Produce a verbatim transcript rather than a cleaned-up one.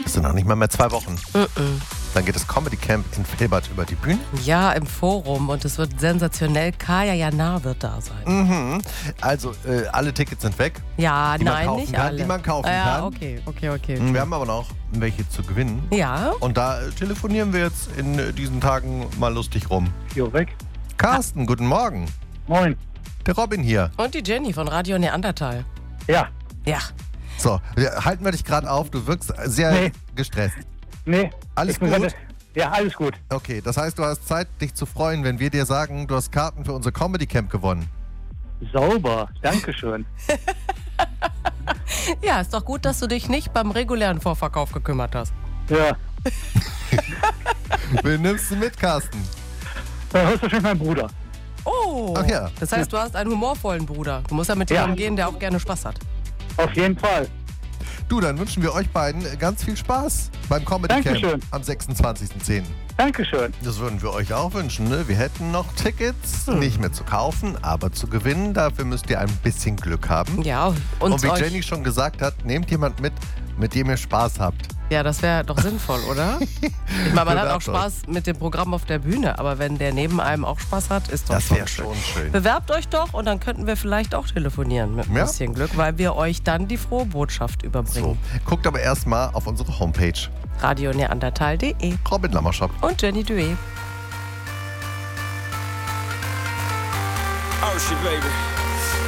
Das sind noch nicht mal mehr zwei Wochen. Mm-mm. Dann geht das Comedy Camp in Vilbert über die Bühne. Ja, im Forum und es wird sensationell. Kaya Jana wird da sein. Mhm. Also, äh, alle Tickets sind weg. Ja, Die man nein, kaufen nicht kann, alle. die man kaufen ja, kann. okay, okay, okay. Wir haben aber noch welche zu gewinnen. Ja, Und da äh, telefonieren wir jetzt in äh, diesen Tagen mal lustig rum. Jo, weg. Carsten, guten Morgen. Moin. Der Robin hier. und die Jenny von Radio Neandertal. Ja. Ja, So, wir- halten wir dich gerade auf. Du wirkst sehr Nee. gestresst. Nee. Alles ich bin gut? gerade- Ja, alles gut. Okay, das heißt, du hast Zeit, dich zu freuen, wenn wir dir sagen, du hast Karten für unser Comedy Camp gewonnen. Sauber. Dankeschön. ja, ist doch gut, dass du dich nicht beim regulären Vorverkauf gekümmert hast. Ja. Wen nimmst du mit, Carsten? Da hörst du schon mein Bruder. Oh, Ach ja. das heißt, du hast einen humorvollen Bruder. Du musst ja mit Ja. jemandem gehen, der auch gerne Spaß hat. Auf jeden Fall. Du, dann wünschen wir euch beiden ganz viel Spaß beim Comedy Camp Dankeschön. am sechsundzwanzigsten zehnten Dankeschön. Das würden wir euch auch wünschen. Ne? Wir hätten noch Tickets, nicht mehr zu kaufen, aber zu gewinnen. Dafür müsst ihr ein bisschen Glück haben. Ja, und, Und wie euch, Jenny schon gesagt hat, nehmt jemand mit, mit dem ihr Spaß habt. Ja, das wäre doch sinnvoll, oder? Ich meine, man hat auch Bewerbt euch. Spaß mit dem Programm auf der Bühne, aber wenn der neben einem auch Spaß hat, ist doch Das schon wäre schon schön. Bewerbt euch doch und dann könnten wir vielleicht auch telefonieren mit ein Ja. bisschen Glück, weil wir euch dann die frohe Botschaft So, überbringen. guckt aber erstmal auf unsere Homepage. radio neandertal punkt de Robin Lammershop. und Jenny Duet. Oh shit, baby.